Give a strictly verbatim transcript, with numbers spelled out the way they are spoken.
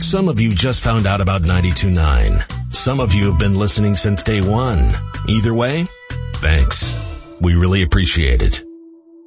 Some of you just found out about ninety-two point nine. Some of you have been listening since day one. Either way, thanks. We really appreciate it.